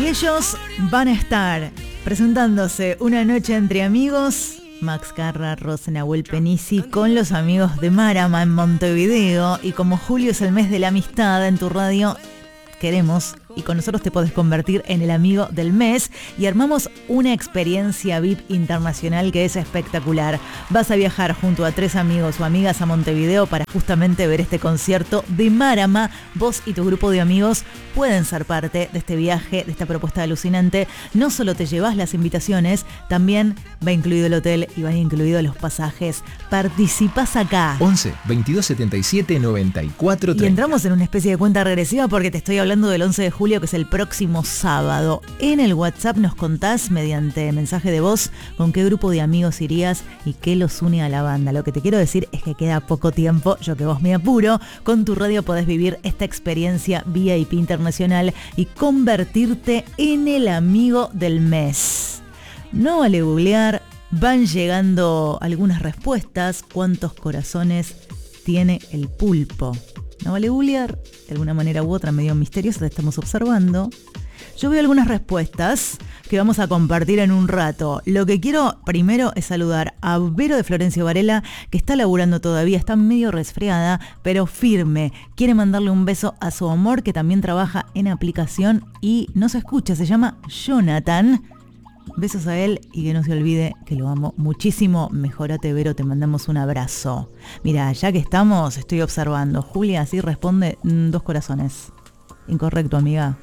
Y ellos van a estar presentándose una noche entre amigos, Max Carra, Rosa Nahuel Penisi, con los amigos de Marama en Montevideo. Y como julio es el mes de la amistad, en tu radio queremos y con nosotros te podés convertir en el amigo del mes y armamos una experiencia VIP internacional que es espectacular. Vas a viajar junto a 3 amigos o amigas a Montevideo para justamente ver este concierto de Marama. Vos y tu grupo de amigos pueden ser parte de este viaje, de esta propuesta alucinante. No solo te llevas las invitaciones, también va incluido el hotel y van incluidos los pasajes. Participás acá. 11 22 77 94 30. Y entramos en una especie de cuenta regresiva porque te estoy hablando del 11 de julio, que es el próximo sábado. En el WhatsApp nos contás mediante mensaje de voz con qué grupo de amigos irías y qué los une a la banda. Lo que te quiero decir es que queda poco tiempo, yo que vos me apuro. Con tu radio podés vivir esta experiencia VIP internacional y convertirte en el amigo del mes. No vale googlear, van llegando algunas respuestas. ¿Cuántos corazones tiene el pulpo? No vale googlear, de alguna manera u otra medio misteriosa la estamos observando. Yo veo algunas respuestas que vamos a compartir en un rato. Lo que quiero primero es saludar a Vero de Florencio Varela, que está laburando todavía, está medio resfriada, pero firme. Quiere mandarle un beso a su amor, que también trabaja en aplicación y no se escucha, se llama Jonathan. Besos a él y que no se olvide que lo amo muchísimo. Mejorate, Vero, te mandamos un abrazo. Mira, ya que estamos, estoy observando. Julia así responde 2 corazones. Incorrecto, amiga.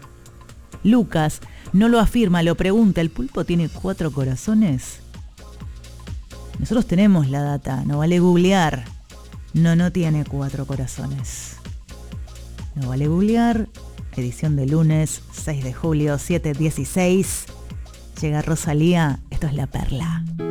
Lucas no lo afirma, lo pregunta. ¿El pulpo tiene 4 corazones? Nosotros tenemos la data, no vale googlear. No tiene 4 corazones. No vale googlear. Edición de lunes, 6 de julio, 7:16. Llega Rosalía, esto es La Perla.